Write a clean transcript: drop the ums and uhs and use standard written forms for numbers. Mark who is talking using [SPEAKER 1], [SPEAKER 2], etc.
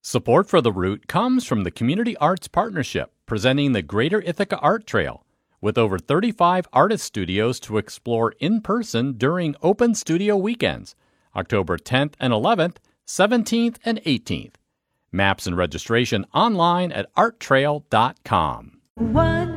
[SPEAKER 1] Support for the route comes from the Community Arts Partnership, presenting the Greater Ithaca Art Trail, with over 35 artist studios to explore in person during Open Studio Weekends, October 10th and 11th, 17th and 18th. Maps and registration online at arttrail.com.
[SPEAKER 2] 1